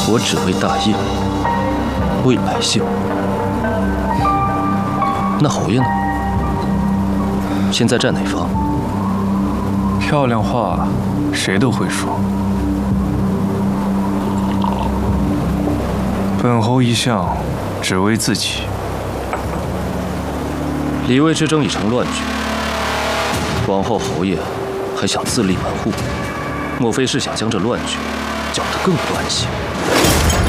我只为大业，为百姓。那侯爷呢？现在站哪方？ 漂亮话，谁都会说。本侯一向只为自己。 李卫之争已成乱局，往后侯爷还想自立门户，莫非是想将这乱局搅得更乱些？